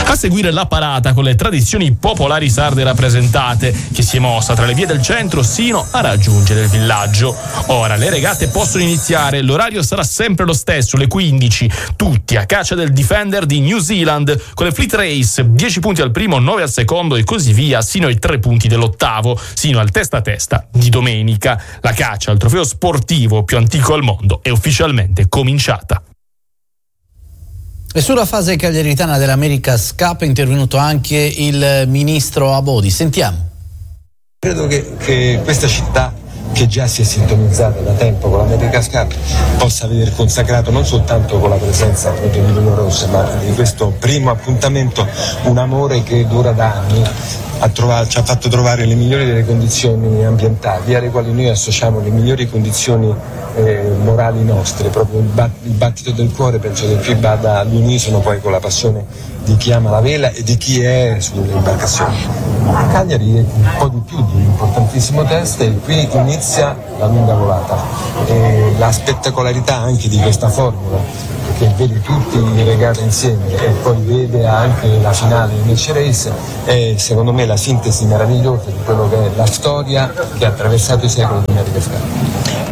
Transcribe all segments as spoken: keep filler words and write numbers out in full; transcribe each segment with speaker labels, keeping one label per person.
Speaker 1: A seguire la parata con le tradizioni popolari sarde rappresentate, che si è mossa tra le vie del centro sino a raggiungere il villaggio. Ora le regate possono iniziare, l'orario sarà sempre lo stesso, le quindici, tutti a caccia del Defender di New Zealand, con le Fleet Race, dieci punti al primo, nove al secondo e così via, sino ai tre punti dell'ottavo, sino al testa a testa di domenica. La caccia al trofeo sportivo più antico al mondo è ufficialmente cominciata.
Speaker 2: E sulla fase cagliaritana dell'America's Cup è intervenuto anche il ministro Abodi. Sentiamo.
Speaker 3: Credo che, che questa città, che già si è sintonizzata da tempo con l'America's Cup, possa vedere consacrato non soltanto con la presenza appunto di Lino Rossa, ma di questo primo appuntamento un amore che dura da anni. A trovare, ci ha fatto trovare le migliori delle condizioni ambientali, alle quali noi associamo le migliori condizioni eh, morali nostre, proprio il, bat, il battito del cuore penso che qui vada all'unisono poi con la passione di chi ama la vela e di chi è sulle imbarcazioni. A Cagliari è un po' di più di un importantissimo test e qui inizia la lunga volata. E la spettacolarità anche di questa formula, che vede tutti le regate insieme e poi vede anche la finale in Match Race, è secondo me la sintesi meravigliosa di quello che è la storia che ha attraversato i secoli di America's Cup.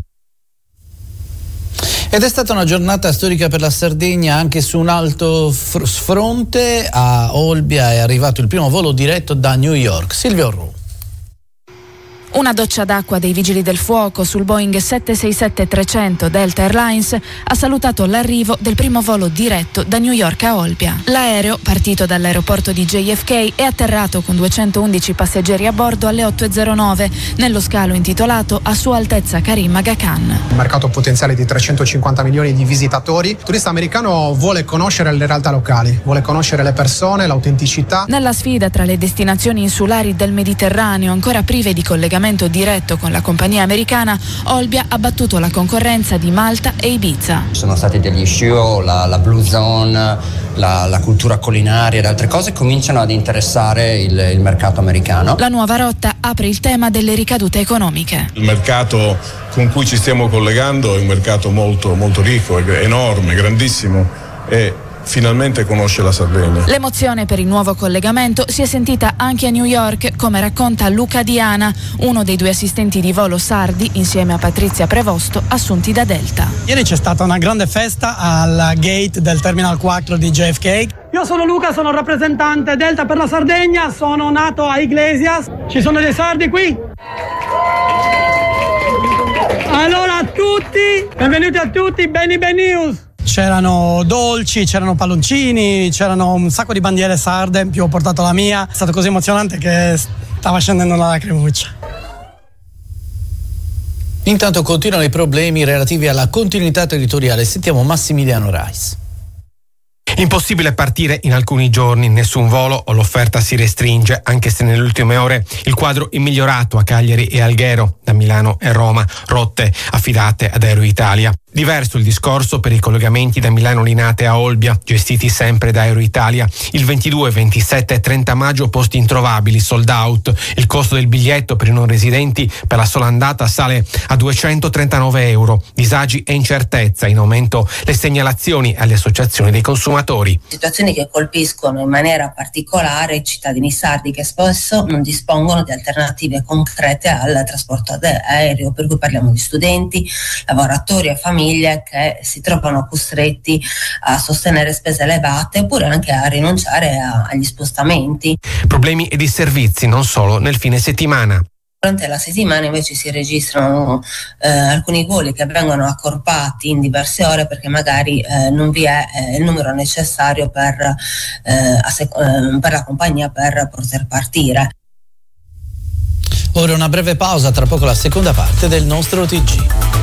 Speaker 2: Ed è stata una giornata storica per la Sardegna anche su un alto fr- fronte. A Olbia è arrivato il primo volo diretto da New York. Silvio Orru.
Speaker 4: Una doccia d'acqua dei vigili del fuoco sul Boeing sette sei sette trecento Delta Airlines ha salutato l'arrivo del primo volo diretto da New York a Olbia. L'aereo, partito dall'aeroporto di J F K, è atterrato con duecentoundici passeggeri a bordo alle otto e zero nove nello scalo intitolato A Sua Altezza Karim Aga Khan.
Speaker 5: Un mercato potenziale di trecentocinquanta milioni di visitatori. Il turista americano vuole conoscere le realtà locali, vuole conoscere le persone, l'autenticità.
Speaker 4: Nella sfida tra le destinazioni insulari del Mediterraneo ancora prive di collegamento diretto con la compagnia americana, Olbia ha battuto la concorrenza di Malta e Ibiza.
Speaker 6: Sono stati degli show, la, la Blue Zone, la, la cultura culinaria ed altre cose cominciano ad interessare il, il mercato americano.
Speaker 4: La nuova rotta apre il tema delle ricadute economiche.
Speaker 7: Il mercato con cui ci stiamo collegando è un mercato molto, molto ricco, enorme, grandissimo e finalmente conosce la Sardegna.
Speaker 4: L'emozione per il nuovo collegamento si è sentita anche a New York, come racconta Luca Diana, uno dei due assistenti di volo sardi, insieme a Patrizia Prevosto, assunti da Delta.
Speaker 8: Ieri c'è stata una grande festa al gate del Terminal quattro di J F K. Io sono Luca, sono rappresentante Delta per la Sardegna, sono nato a Iglesias. Ci sono dei sardi qui? Allora a tutti, benvenuti a tutti, Benny Ben News. C'erano dolci, c'erano palloncini, c'erano un sacco di bandiere sarde, in più ho portato la mia. È stato così emozionante che stava scendendo la lacrimuccia.
Speaker 2: Intanto continuano i problemi relativi alla continuità territoriale. Sentiamo Massimiliano Reis.
Speaker 9: Impossibile partire in alcuni giorni, nessun volo o l'offerta si restringe, anche se nelle ultime ore il quadro è migliorato a Cagliari e Alghero, da Milano e Roma, rotte affidate ad Aero Italia. Diverso il discorso per i collegamenti da Milano Linate a Olbia, gestiti sempre da Aero Italia. Il ventidue, ventisette e trenta maggio posti introvabili, sold out. Il costo del biglietto per i non residenti per la sola andata sale a duecentotrentanove euro. Disagi e incertezza, in aumento le segnalazioni alle associazioni dei consumatori.
Speaker 10: Situazioni che colpiscono in maniera particolare i cittadini sardi che spesso non dispongono di alternative concrete al trasporto aereo, per cui parliamo di studenti, lavoratori e famiglie che si trovano costretti a sostenere spese elevate oppure anche a rinunciare a, agli spostamenti.
Speaker 9: Problemi e disservizi non solo nel fine settimana.
Speaker 10: Durante la settimana invece si registrano eh, alcuni voli che vengono accorpati in diverse ore perché magari eh, non vi è eh, il numero necessario per, eh, assec- eh, per la compagnia per poter partire.
Speaker 2: Ora una breve pausa, tra poco la seconda parte del nostro O T G.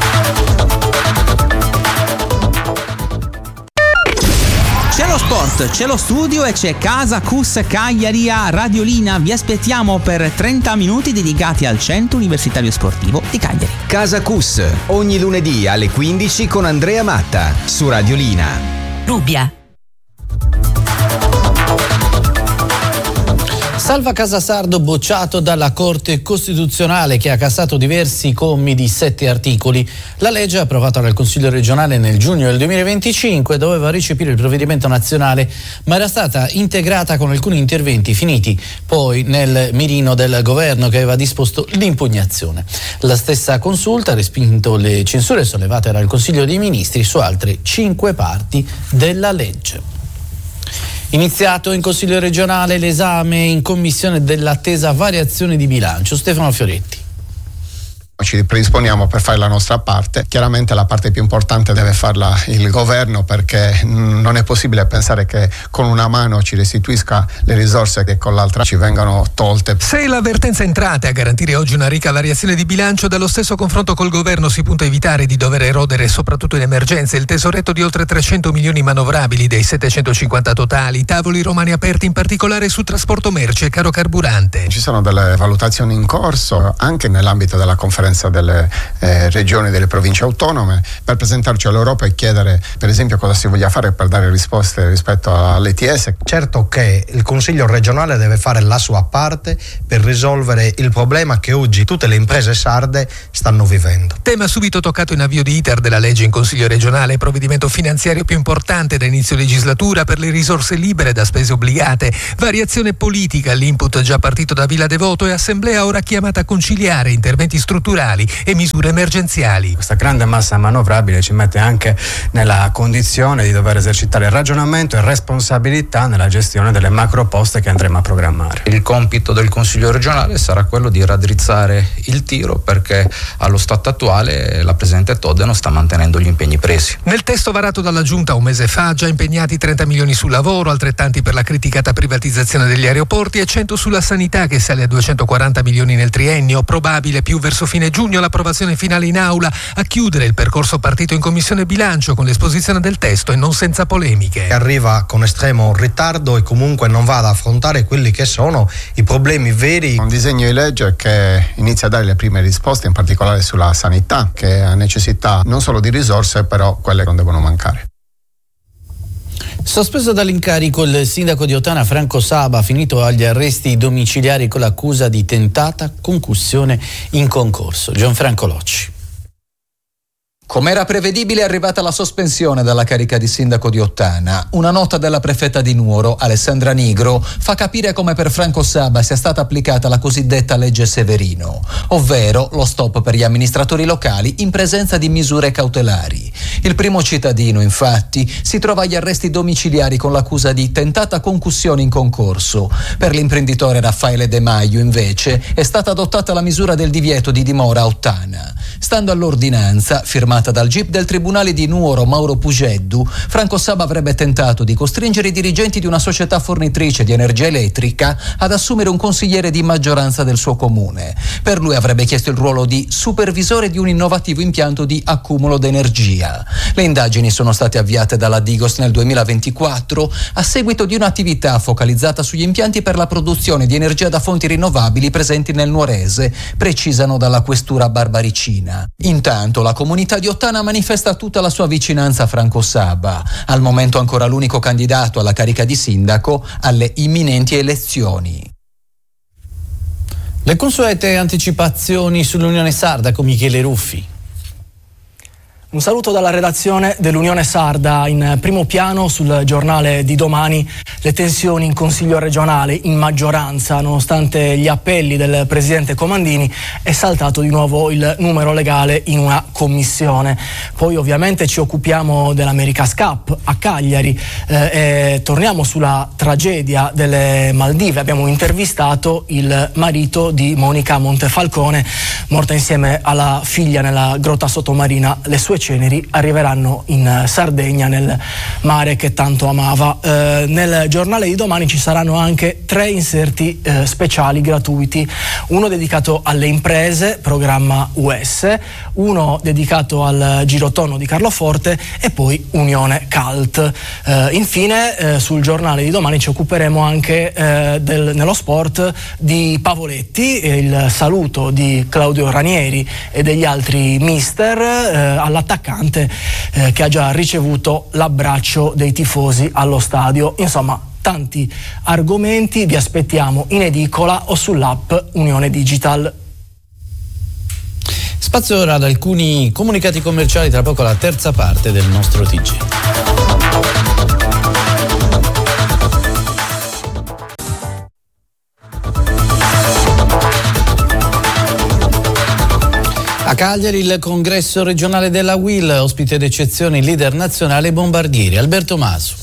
Speaker 11: C'è lo sport, c'è lo studio e c'è Casa Cus Cagliari a Radiolina. Vi aspettiamo per trenta minuti dedicati al Centro Universitario Sportivo di Cagliari.
Speaker 12: Casa Cus, ogni lunedì alle quindici con Andrea Matta, su Radiolina.
Speaker 11: Rubbia.
Speaker 2: Salva Casa Sardo bocciato dalla Corte Costituzionale che ha cassato diversi commi di sette articoli. La legge approvata dal Consiglio regionale nel giugno del duemilaventicinque doveva recepire il provvedimento nazionale, ma era stata integrata con alcuni interventi finiti poi nel mirino del governo che aveva disposto l'impugnazione. La stessa consulta ha respinto le censure sollevate dal Consiglio dei Ministri su altre cinque parti della legge. Iniziato in Consiglio regionale l'esame in commissione dell'attesa variazione di bilancio. Stefano Fioretti.
Speaker 13: Ci predisponiamo per fare la nostra parte. Chiaramente la parte più importante deve farla il governo, perché non è possibile pensare che con una mano ci restituisca le risorse che con l'altra ci vengano tolte.
Speaker 14: Se l'avvertenza entrate a garantire oggi una ricca variazione di bilancio, dallo stesso confronto col governo si punta a evitare di dover erodere, soprattutto in emergenza, il tesoretto di oltre trecento milioni manovrabili dei settecentocinquanta totali. Tavoli romani aperti in particolare su trasporto merci e caro carburante.
Speaker 13: Ci sono delle valutazioni in corso anche nell'ambito della conferenza delle eh, regioni e delle province autonome per presentarci all'Europa e chiedere per esempio cosa si voglia fare per dare risposte rispetto all'E T S.
Speaker 15: Certo che il Consiglio regionale deve fare la sua parte per risolvere il problema che oggi tutte le imprese sarde stanno vivendo.
Speaker 14: Tema subito toccato in avvio di iter della legge in Consiglio regionale, provvedimento finanziario più importante da inizio legislatura per le risorse libere da spese obbligate, variazione politica, l'input già partito da Villa Devoto e assemblea ora chiamata a conciliare interventi strutturali e misure emergenziali.
Speaker 16: Questa grande massa manovrabile ci mette anche nella condizione di dover esercitare ragionamento e responsabilità nella gestione delle macro poste che andremo a programmare.
Speaker 17: Il compito del Consiglio regionale sarà quello di raddrizzare il tiro, perché allo stato attuale la Presidente Todde non sta mantenendo gli impegni presi.
Speaker 14: Nel testo varato dalla Giunta un mese fa, già impegnati trenta milioni sul lavoro, altrettanti per la criticata privatizzazione degli aeroporti e cento sulla sanità, che sale a duecentoquaranta milioni nel triennio, probabile più verso fine giugno l'approvazione finale in aula, a chiudere il percorso partito in Commissione Bilancio con l'esposizione del testo e non senza polemiche.
Speaker 15: Arriva con estremo ritardo e comunque non va ad affrontare quelli che sono i problemi veri.
Speaker 13: Un disegno di legge che inizia a dare le prime risposte, in particolare sulla sanità, che ha necessità non solo di risorse, però quelle non devono mancare.
Speaker 2: Sospeso dall'incarico il sindaco di Ottana Franco Saba, finito agli arresti domiciliari con l'accusa di tentata concussione in concorso. Gianfranco Locci.
Speaker 18: Come era prevedibile è arrivata la sospensione dalla carica di sindaco di Ottana. Una nota della prefetta di Nuoro, Alessandra Nigro, fa capire come per Franco Saba sia stata applicata la cosiddetta legge Severino, ovvero lo stop per gli amministratori locali in presenza di misure cautelari. Il primo cittadino, infatti, si trova agli arresti domiciliari con l'accusa di tentata concussione in concorso. Per l'imprenditore Raffaele De Maio, invece, è stata adottata la misura del divieto di dimora a Ottana. Stando all'ordinanza, firmata dal G I P del Tribunale di Nuoro Mauro Pugeddu, Franco Saba avrebbe tentato di costringere i dirigenti di una società fornitrice di energia elettrica ad assumere un consigliere di maggioranza del suo comune. Per lui avrebbe chiesto il ruolo di supervisore di un innovativo impianto di accumulo d'energia. Le indagini sono state avviate dalla Digos nel duemilaventiquattro a seguito di un'attività focalizzata sugli impianti per la produzione di energia da fonti rinnovabili presenti nel nuorese, precisano dalla questura barbaricina. Intanto la comunità di Ottana manifesta tutta la sua vicinanza a Franco Saba, al momento ancora l'unico candidato alla carica di sindaco alle imminenti elezioni.
Speaker 2: Le consuete anticipazioni sull'Unione Sarda con Michele Ruffi.
Speaker 19: Un saluto dalla redazione dell'Unione Sarda. In primo piano sul giornale di domani le tensioni in Consiglio regionale, in maggioranza. Nonostante gli appelli del presidente Comandini è saltato di nuovo il numero legale in una commissione. Poi ovviamente ci occupiamo dell'America's Cup a Cagliari eh, e torniamo sulla tragedia delle Maldive. Abbiamo intervistato il marito di Monica Montefalcone, morta insieme alla figlia nella grotta sottomarina. Le sue ceneri arriveranno in Sardegna, nel mare che tanto amava. Eh, nel giornale di domani ci saranno anche tre inserti eh, speciali gratuiti, uno dedicato alle imprese, programma U S, uno dedicato al girotondo di Carloforte e poi Unione Calt. Eh, infine eh, sul giornale di domani ci occuperemo anche eh, del, nello sport di Pavoletti, e il saluto di Claudio Ranieri e degli altri mister eh, all'attaccante Eh, che ha già ricevuto l'abbraccio dei tifosi allo stadio. Insomma, tanti argomenti. Vi aspettiamo in edicola o sull'app Unione Digital.
Speaker 2: Spazio ora ad alcuni comunicati commerciali, tra poco la terza parte del nostro T G. A Cagliari il congresso regionale della U I L, ospite d'eccezione il leader nazionale Bombardieri, Alberto Masu.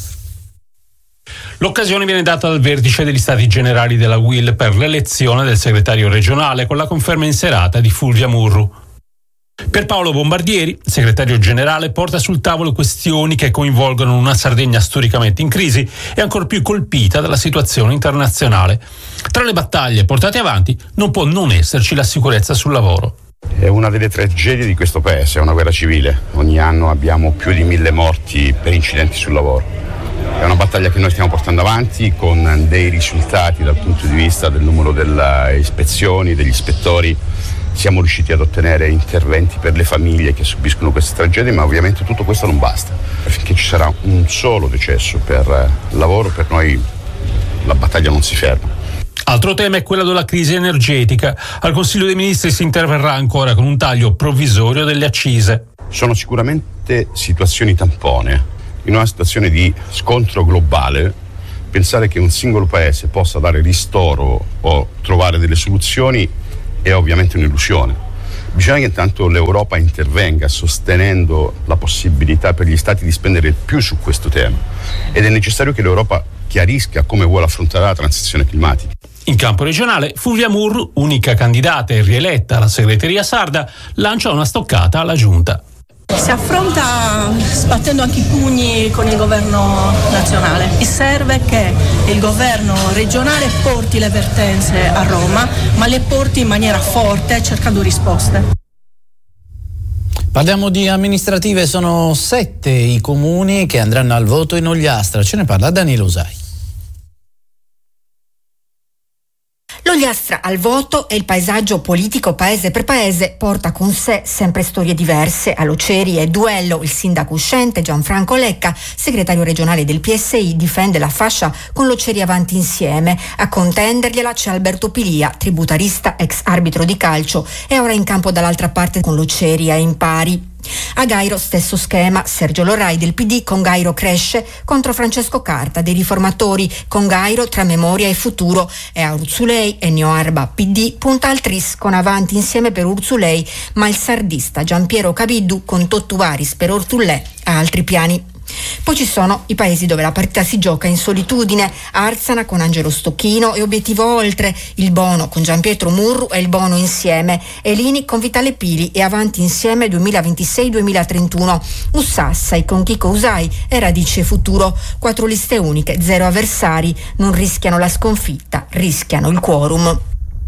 Speaker 20: L'occasione viene data dal vertice degli Stati Generali della U I L per l'elezione del segretario regionale con la conferma in serata di Fulvia Murru. Per Paolo Bombardieri, segretario generale, porta sul tavolo questioni che coinvolgono una Sardegna storicamente in crisi e ancor più colpita dalla situazione internazionale. Tra le battaglie portate avanti non può non esserci la sicurezza sul lavoro.
Speaker 21: È una delle tragedie di questo paese, è una guerra civile. Ogni anno abbiamo più di mille morti per incidenti sul lavoro. È una battaglia che noi stiamo portando avanti con dei risultati dal punto di vista del numero delle ispezioni, degli ispettori. Siamo riusciti ad ottenere interventi per le famiglie che subiscono queste tragedie, ma ovviamente tutto questo non basta. Finché ci sarà un solo decesso per lavoro, per noi la battaglia non si ferma.
Speaker 20: Altro tema è quello della crisi energetica. Al Consiglio dei Ministri si interverrà ancora con un taglio provvisorio delle accise.
Speaker 21: Sono sicuramente situazioni tampone. In una situazione di scontro globale, pensare che un singolo paese possa dare ristoro o trovare delle soluzioni è ovviamente un'illusione. Bisogna che intanto l'Europa intervenga sostenendo la possibilità per gli Stati di spendere più su questo tema, ed è necessario che l'Europa chiarisca come vuole affrontare la transizione climatica.
Speaker 20: In campo regionale, Fulvia Murru, unica candidata e rieletta alla segreteria sarda, lancia una stoccata alla giunta.
Speaker 22: Si affronta sbattendo anche i pugni con il governo nazionale. E serve che il governo regionale porti le vertenze a Roma, ma le porti in maniera forte, cercando risposte.
Speaker 2: Parliamo di amministrative, sono sette i comuni che andranno al voto in Ogliastra. Ce ne parla Daniele Usai.
Speaker 23: L'Ogliastra al voto e il paesaggio politico paese per paese porta con sé sempre storie diverse. All'Oceri è duello, il sindaco uscente Gianfranco Lecca, segretario regionale del P S I, difende la fascia con l'Oceri avanti insieme. A contendergliela c'è Alberto Pilia, tributarista, ex arbitro di calcio, e ora in campo dall'altra parte con l'Oceri a impari. A Gairo stesso schema, Sergio Lorai del P D con Gairo cresce contro Francesco Carta dei Riformatori, con Gairo tra memoria e futuro, e a Urzulei Ennio Arba P D punta al tris con avanti insieme per Urzulei, ma il sardista Giampiero Cabiddu con Tottuvaris per Ortullè ha altri piani. Poi ci sono i paesi dove la partita si gioca in solitudine: Arzana con Angelo Stocchino e Obiettivo Oltre, il Bono con Gianpietro Murru e il Bono insieme, Elini con Vitale Pili e avanti insieme duemilaventisei duemilatrentuno, Ussassai con Chico Usai e Radice Futuro. Quattro liste uniche, zero avversari, non rischiano la sconfitta, rischiano il quorum.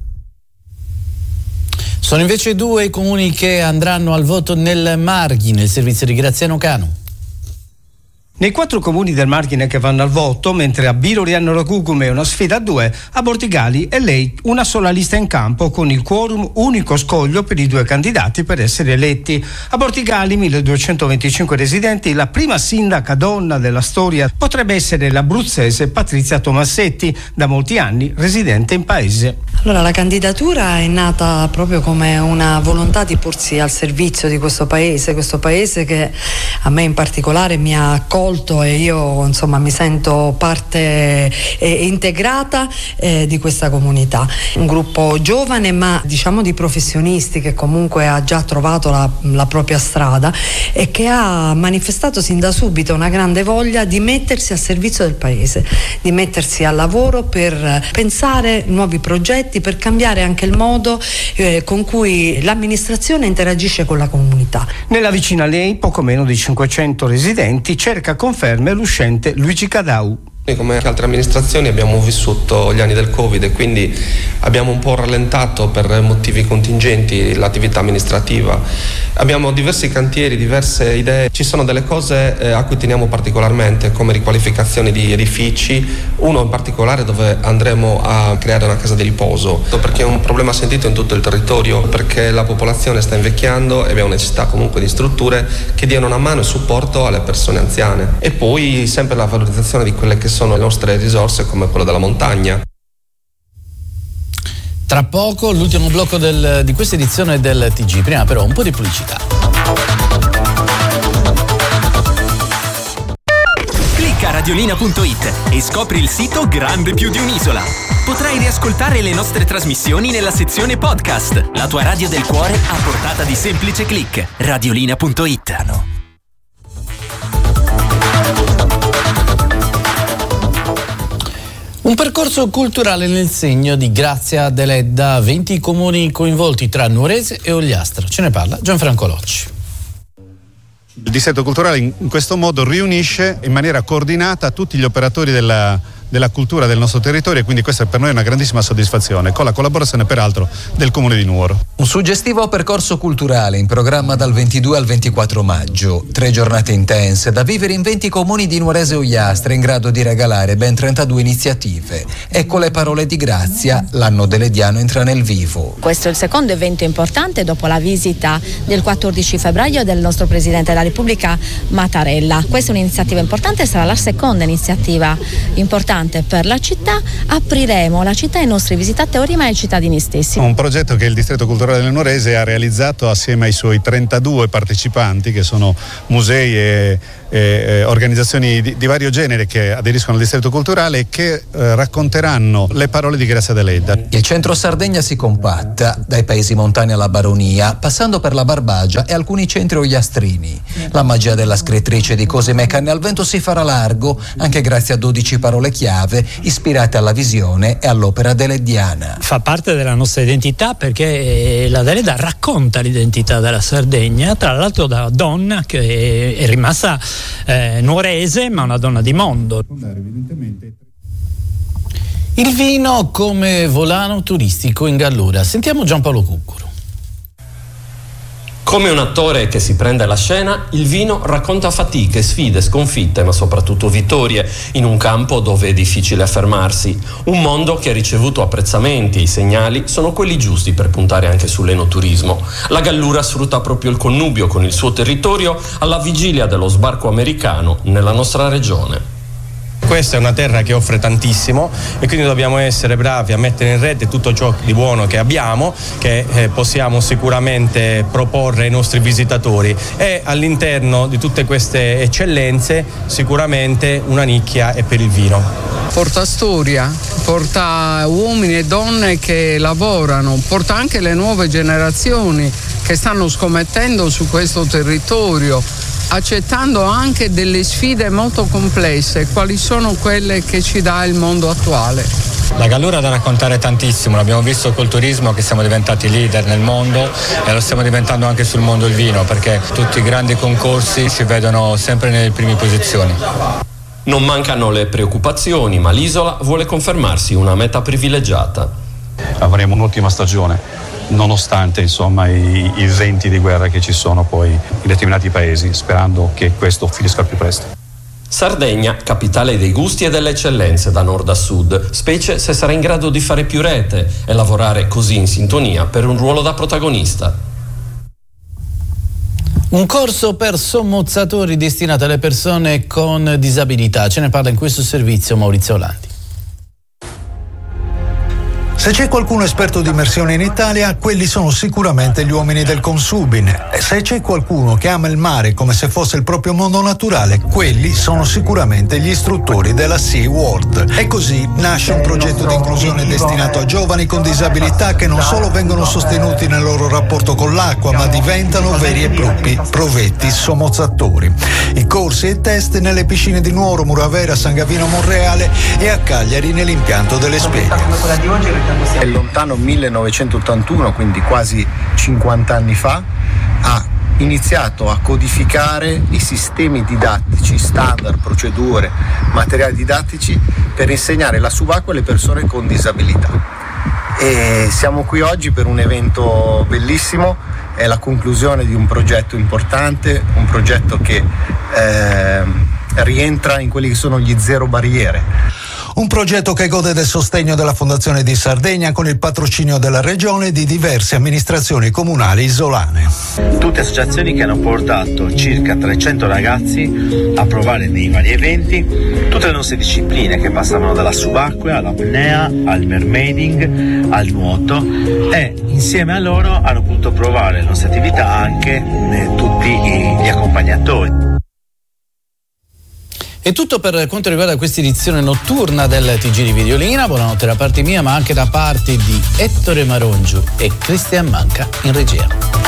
Speaker 2: Sono invece due i comuni che andranno al voto nel Marghi, nel servizio di Graziano Canu.
Speaker 24: Nei quattro comuni del Margine che vanno al voto, mentre a Biroli e Noracugume è una sfida a due, a Bortigali e lei una sola lista in campo con il quorum unico scoglio per i due candidati per essere eletti. A Bortigali, milleduecentoventicinque residenti, la prima sindaca donna della storia potrebbe essere l'abruzzese Patrizia Tomassetti, da molti anni residente in paese.
Speaker 25: Allora, la candidatura è nata proprio come una volontà di porsi al servizio di questo paese, questo paese che a me in particolare mi ha accolto e io insomma mi sento parte eh, integrata eh, di questa comunità. Un gruppo giovane ma diciamo di professionisti che comunque ha già trovato la, la propria strada e che ha manifestato sin da subito una grande voglia di mettersi al servizio del paese, di mettersi al lavoro per pensare nuovi progetti, per cambiare anche il modo eh, con cui l'amministrazione interagisce con la comunità.
Speaker 24: Nella vicina lei, poco meno di cinquecento residenti, cerca conferme l'uscente Luigi Cadau.
Speaker 26: Noi come altre amministrazioni abbiamo vissuto gli anni del Covid e quindi abbiamo un po' rallentato per motivi contingenti l'attività amministrativa. Abbiamo diversi cantieri, diverse idee. Ci sono delle cose eh, a cui teniamo particolarmente, come riqualificazioni di edifici, uno in particolare dove andremo a creare una casa di riposo, perché è un problema sentito in tutto il territorio, perché la popolazione sta invecchiando e abbiamo necessità comunque di strutture che diano una mano e supporto alle persone anziane. E poi sempre la valorizzazione di quelle che sono le nostre risorse come quella della montagna.
Speaker 2: Tra poco l'ultimo blocco del, di questa edizione del T G, prima però un po' di pubblicità.
Speaker 1: Clicca radiolina punto it e scopri il sito grande più di un'isola. Potrai riascoltare le nostre trasmissioni nella sezione podcast. La tua radio del cuore a portata di semplice click. radiolina punto it.
Speaker 2: Un percorso culturale nel segno di Grazia Deledda, venti comuni coinvolti tra Nuorese e Ogliastra. Ce ne parla Gianfranco Locci.
Speaker 3: Il distretto culturale in questo modo riunisce in maniera coordinata tutti gli operatori della, della cultura del nostro territorio e quindi questa per noi è una grandissima soddisfazione, con la collaborazione peraltro del Comune di Nuoro.
Speaker 18: Un suggestivo percorso culturale in programma dal ventidue al ventiquattro maggio. Tre giornate intense da vivere in venti comuni di Nuorese e Ogliastra in grado di regalare ben trentadue iniziative. Ecco le parole di Grazia, l'anno delediano entra nel vivo.
Speaker 4: Questo è il secondo evento importante dopo la visita del quattordici febbraio del nostro Presidente della Repubblica Mattarella. Questa è un'iniziativa importante, sarà la seconda iniziativa importante per la città. Apriremo la città ai nostri visitatori ma ai cittadini stessi.
Speaker 3: Un progetto che il Distretto Culturale del Nuorese ha realizzato assieme ai suoi trentadue partecipanti, che sono musei e, e organizzazioni di, di vario genere che aderiscono al Distretto Culturale e che eh, racconteranno le parole di Grazia Deledda.
Speaker 18: Il centro Sardegna si compatta, dai paesi montani alla Baronia, passando per la Barbagia e alcuni centri ogliastrini. La magia della scrittrice di Cosime Canne al Vento si farà largo, anche grazie a dodici parole chiave ispirate alla visione e all'opera deleddiana.
Speaker 5: Fa parte della nostra identità perché la Deledda racconta l'identità della Sardegna, tra l'altro da donna che è rimasta eh, nuorese ma una donna di mondo.
Speaker 2: Il vino come volano turistico in Gallura. Sentiamo Giampaolo Cuccuru.
Speaker 6: Come un attore che si prende la scena, il vino racconta fatiche, sfide, sconfitte, ma soprattutto vittorie, in un campo dove è difficile affermarsi. Un mondo che ha ricevuto apprezzamenti e i segnali sono quelli giusti per puntare anche sull'enoturismo. La Gallura sfrutta proprio il connubio con il suo territorio alla vigilia dello sbarco americano nella nostra regione.
Speaker 7: Questa è una terra che offre tantissimo e quindi dobbiamo essere bravi a mettere in rete tutto ciò di buono che abbiamo, che eh, possiamo sicuramente proporre ai nostri visitatori, e all'interno di tutte queste eccellenze sicuramente una nicchia è per il vino.
Speaker 27: Porta storia, porta uomini e donne che lavorano, porta anche le nuove generazioni che stanno scommettendo su questo territorio, accettando anche delle sfide molto complesse, quali sono quelle che ci dà il mondo attuale.
Speaker 28: La Gallura ha da raccontare tantissimo, l'abbiamo visto col turismo che siamo diventati leader nel mondo e lo stiamo diventando anche sul mondo del vino, perché tutti i grandi concorsi ci vedono sempre nelle prime posizioni.
Speaker 6: Non mancano le preoccupazioni, ma l'isola vuole confermarsi una meta privilegiata.
Speaker 29: Avremo un'ultima stagione, nonostante insomma i, i venti di guerra che ci sono poi in determinati paesi, sperando che questo finisca al più presto.
Speaker 6: Sardegna, capitale dei gusti e delle eccellenze da nord a sud, specie se sarà in grado di fare più rete e lavorare così in sintonia per un ruolo da protagonista.
Speaker 2: Un corso per sommozzatori destinato alle persone con disabilità. Ce ne parla in questo servizio Maurizio Olandi.
Speaker 30: Se c'è qualcuno esperto di immersione in Italia, quelli sono sicuramente gli uomini del Consubin. E se c'è qualcuno che ama il mare come se fosse il proprio mondo naturale, quelli sono sicuramente gli istruttori della Sea World. E così nasce un progetto di inclusione destinato a giovani con disabilità che non solo vengono sostenuti nel loro rapporto con l'acqua, ma diventano veri e propri provetti sommozzatori. I corsi e test nelle piscine di Nuoro, Muravera, San Gavino Monreale e a Cagliari nell'impianto delle Spieghe.
Speaker 31: Nel lontano millenovecentottantuno, quindi quasi cinquanta anni fa, ha iniziato a codificare i sistemi didattici, standard, procedure, materiali didattici per insegnare la subacquea alle persone con disabilità. E siamo qui oggi per un evento bellissimo, è la conclusione di un progetto importante, un progetto che eh, rientra in quelli che sono gli zero barriere.
Speaker 30: Un progetto che gode del sostegno della Fondazione di Sardegna con il patrocinio della Regione e di diverse amministrazioni comunali isolane.
Speaker 8: Tutte associazioni che hanno portato circa trecento ragazzi a provare nei vari eventi tutte le nostre discipline che passavano dalla subacquea all'apnea, al mermaiding, al nuoto, e insieme a loro hanno potuto provare le nostre attività anche eh, tutti gli accompagnatori.
Speaker 2: È tutto per quanto riguarda questa edizione notturna del T G di Videolina. Buonanotte da parte mia, ma anche da parte di Ettore Marongiu e Cristian Manca in regia.